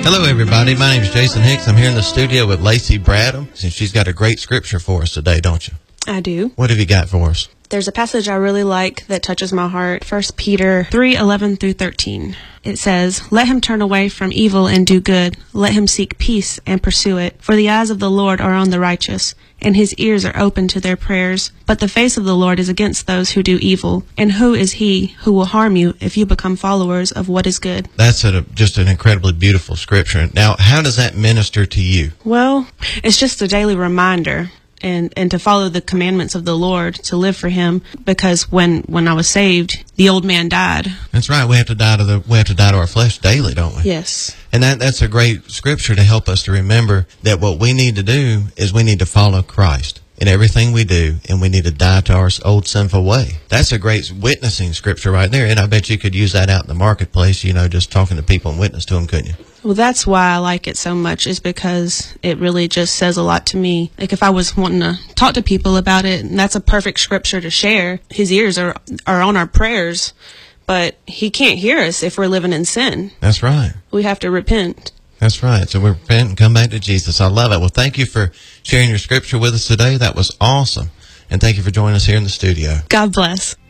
Hello, everybody. My name is Jason Hicks. I'm here in the studio with Lacey Bradham, and she's got a great scripture for us today, don't you? I do. What have you got for us? There's a passage I really like that touches my heart. 1 Peter 3:11 through 13. It says, "Let him turn away from evil and do good. Let him seek peace and pursue it. For the eyes of the Lord are on the righteous, and his ears are open to their prayers. But the face of the Lord is against those who do evil. And who is he who will harm you if you become followers of what is good?" That's just an incredibly beautiful scripture. Now, how does that minister to you? Well, it's just a daily reminder. And to follow the commandments of the Lord, to live for Him, because when I was saved, the old man died. That's right. We have to die to our flesh daily, don't we? Yes. And that's a great scripture to help us to remember that what we need to do is we need to follow Christ in everything we do, and we need to die to our old sinful way. That's a great witnessing scripture right there, and I bet you could use that out in the marketplace, just talking to people and witness to them, couldn't you? Well, that's why I like it so much, is because it really just says a lot to me. Like, if I was wanting to talk to people about it, and that's a perfect scripture to share. His ears are on our prayers, but He can't hear us if we're living in sin. That's right. We have to repent. That's right. So we repent and come back to Jesus. I love it. Well, thank you for sharing your scripture with us today. That was awesome. And thank you for joining us here in the studio. God bless.